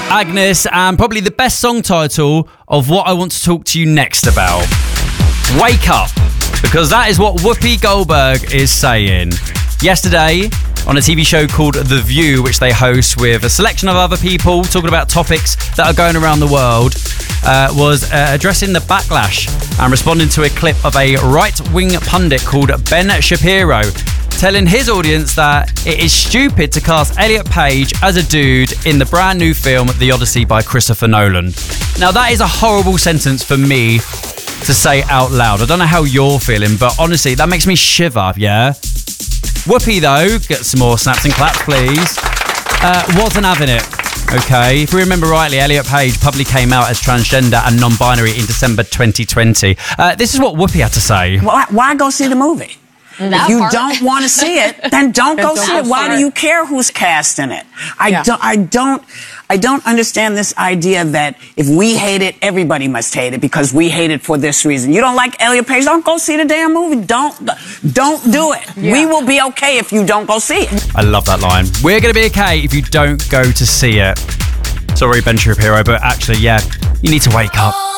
Agnes, and probably the best song title of what I want to talk to you next about. Wake Up, because that is what Whoopi Goldberg is saying. Yesterday, on a TV show called The View, which they host with a selection of other people talking about topics that are going around the world, was addressing the backlash and responding to a clip of a right-wing pundit called Ben Shapiro, telling his audience that it is stupid to cast Elliot Page as a dude in the brand new film The Odyssey by Christopher Nolan. Now, that is a horrible sentence for me to say out loud. I don't know how you're feeling, but honestly, that makes me shiver, yeah? Whoopi, though, get some more snaps and claps, please, wasn't having it, okay? If we remember rightly, Elliot Page publicly came out as transgender and non-binary in December 2020. This is what Whoopi had to say. Why go see the movie? If you don't want to see it, then don't go see it. Why do you care who's cast in it? I don't understand this idea that if we hate it, everybody must hate it because we hate it for this reason. You don't like Elliot Page? Don't go see the damn movie. Don't do it. Yeah. We will be okay if you don't go see it. I love that line. We're going to be okay if you don't go to see it. Sorry, Ben Shapiro, but actually, yeah, you need to wake up.